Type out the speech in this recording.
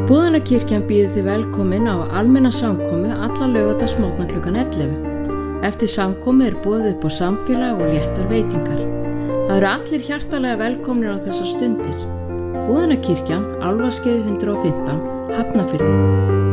Búðanakirkjan býður þið velkomin á almenna samkomu alla laugardagsmorgna klukkan 11. Eftir samkomu boðið upp á samfélag og léttar veitingar. Það eru allir hjartalega velkomnir á þessar stundir. Búðanakirkjan, Álfaskeiði 115, Hafnarfirði.